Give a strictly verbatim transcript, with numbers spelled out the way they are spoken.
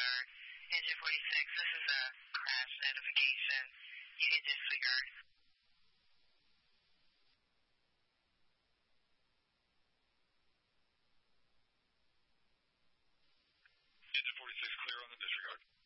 disregard. Engine forty-six, this is a crash notification. You can disregard. Engine forty-six, clear on the disregard.